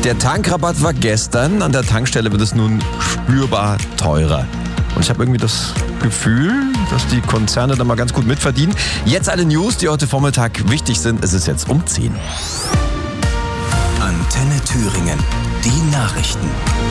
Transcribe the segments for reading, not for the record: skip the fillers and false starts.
Der Tankrabatt war gestern, an der Tankstelle wird es nun spürbar teurer. Und ich habe irgendwie das Gefühl, dass die Konzerne da mal ganz gut mitverdienen. Jetzt alle News, die heute Vormittag wichtig sind. Es ist jetzt um 10. Antenne Thüringen, die Nachrichten.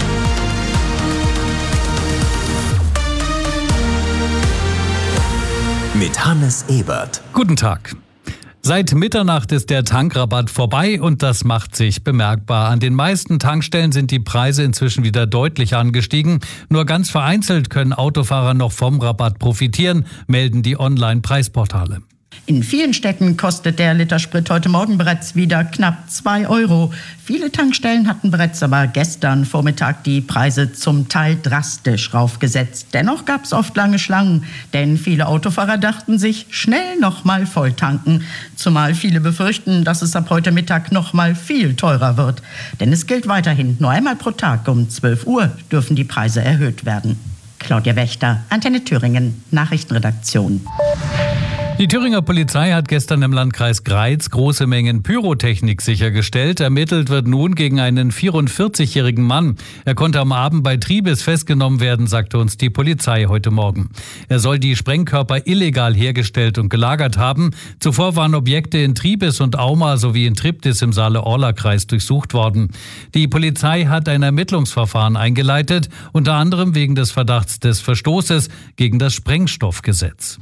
Mit Hannes Ebert. Guten Tag. Seit Mitternacht ist der Tankrabatt vorbei und das macht sich bemerkbar. An den meisten Tankstellen sind die Preise inzwischen wieder deutlich angestiegen. Nur ganz vereinzelt können Autofahrer noch vom Rabatt profitieren, melden die Online-Preisportale. In vielen Städten kostet der Liter Sprit heute Morgen bereits wieder knapp 2 Euro. Viele Tankstellen hatten bereits aber gestern Vormittag die Preise zum Teil drastisch raufgesetzt. Dennoch gab es oft lange Schlangen, denn viele Autofahrer dachten sich, schnell nochmal voll tanken. Zumal viele befürchten, dass es ab heute Mittag nochmal viel teurer wird. Denn es gilt weiterhin, nur einmal pro Tag um 12 Uhr dürfen die Preise erhöht werden. Claudia Wächter, Antenne Thüringen, Nachrichtenredaktion. Die Thüringer Polizei hat gestern im Landkreis Greiz große Mengen Pyrotechnik sichergestellt. Ermittelt wird nun gegen einen 44-jährigen Mann. Er konnte am Abend bei Triebes festgenommen werden, sagte uns die Polizei heute Morgen. Er soll die Sprengkörper illegal hergestellt und gelagert haben. Zuvor waren Objekte in Triebes und Auma sowie in Triptis im Saale-Orla-Kreis durchsucht worden. Die Polizei hat ein Ermittlungsverfahren eingeleitet, unter anderem wegen des Verdachts des Verstoßes gegen das Sprengstoffgesetz.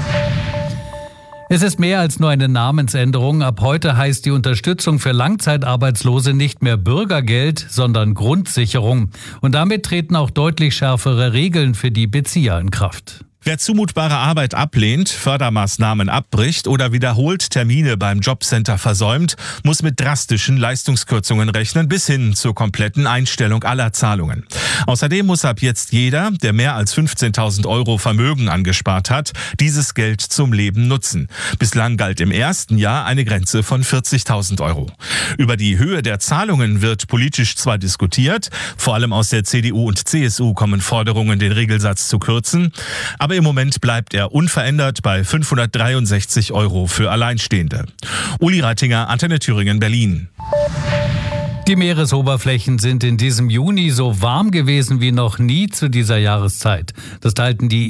Es ist mehr als nur eine Namensänderung. Ab heute heißt die Unterstützung für Langzeitarbeitslose nicht mehr Bürgergeld, sondern Grundsicherung. Und damit treten auch deutlich schärfere Regeln für die Bezieher in Kraft. Wer zumutbare Arbeit ablehnt, Fördermaßnahmen abbricht oder wiederholt Termine beim Jobcenter versäumt, muss mit drastischen Leistungskürzungen rechnen bis hin zur kompletten Einstellung aller Zahlungen. Außerdem muss ab jetzt jeder, der mehr als 15.000 Euro Vermögen angespart hat, dieses Geld zum Leben nutzen. Bislang galt im ersten Jahr eine Grenze von 40.000 Euro. Über die Höhe der Zahlungen wird politisch zwar diskutiert, vor allem aus der CDU und CSU kommen Forderungen, den Regelsatz zu kürzen, aber im Moment bleibt er unverändert bei 563 Euro für Alleinstehende. Uli Reitinger, Antenne Thüringen, Berlin. Die Meeresoberflächen sind in diesem Juni so warm gewesen wie noch nie zu dieser Jahreszeit. Das teilten die